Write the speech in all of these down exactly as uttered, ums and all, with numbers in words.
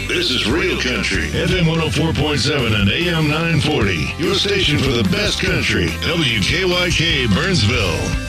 This is Real Country, F M one oh four point seven and A M nine forty. Your station for the best country, W K Y K, Burnsville.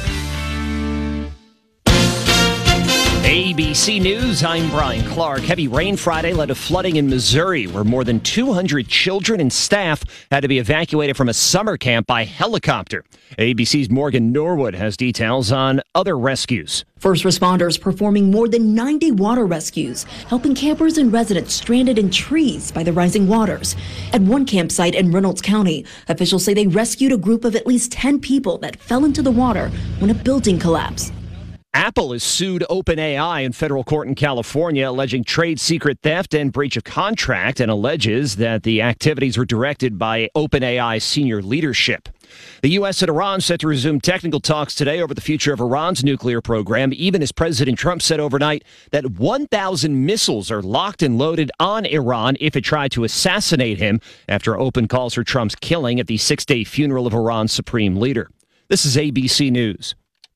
A B C News, I'm Brian Clark. Heavy rain Friday led to flooding in Missouri, where more than two hundred children and staff had to be evacuated from a summer camp by helicopter. A B C's Morgan Norwood has details on other rescues. First responders performing more than ninety water rescues, helping campers and residents stranded in trees by the rising waters. At one campsite in Reynolds County, officials say they rescued a group of at least ten people that fell into the water when a building collapsed. Apple has sued OpenAI in federal court in California, alleging trade secret theft and breach of contract, and alleges that the activities were directed by OpenAI senior leadership. The U S and Iran set to resume technical talks today over the future of Iran's nuclear program, even as President Trump said overnight that one thousand missiles are locked and loaded on Iran if it tried to assassinate him, after open calls for Trump's killing at the six-day funeral of Iran's supreme leader. This is A B C News.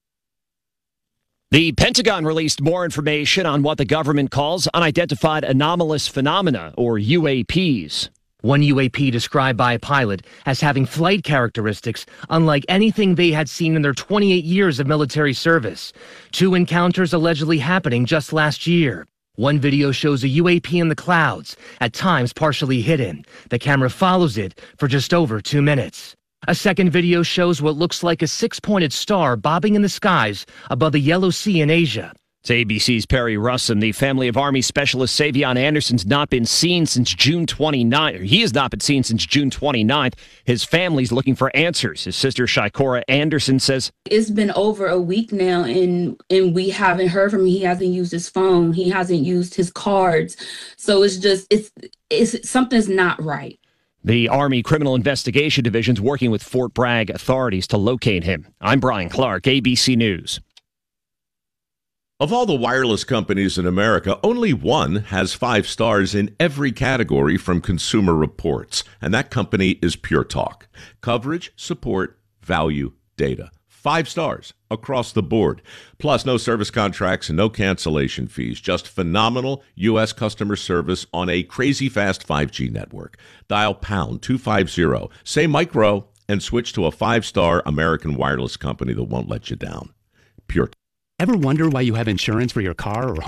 The Pentagon released more information on what the government calls unidentified anomalous phenomena, or U A Ps. One U A P described by a pilot as having flight characteristics unlike anything they had seen in their twenty-eight years of military service. Two encounters allegedly happening just last year. One video shows a U A P in the clouds, at times partially hidden. The camera follows it for just over two minutes. A second video shows what looks like a six-pointed star bobbing in the skies above the Yellow Sea in Asia. It's A B C's Perry Russom. The family of Army Specialist Savion Anderson's not been seen since June twenty-ninth. He has not been seen since June twenty-ninth. His family's looking for answers. His sister, Shikora Anderson, says, it's been over a week now, and, and we haven't heard from him. He hasn't used his phone. He hasn't used his cards. So it's just, it's, it's something's not right. The Army Criminal Investigation Division's working with Fort Bragg authorities to locate him. I'm Brian Clark, A B C News. Of all the wireless companies in America, only one has five stars in every category from Consumer Reports, and that company is Pure Talk. Coverage, support, value, data. Five stars across the board. Plus, no service contracts and no cancellation fees. Just phenomenal U S customer service on a crazy fast five G network. Dial pound two fifty, say micro, and switch to a five-star American wireless company that won't let you down. Pure. Ever wonder why you have insurance for your car or home?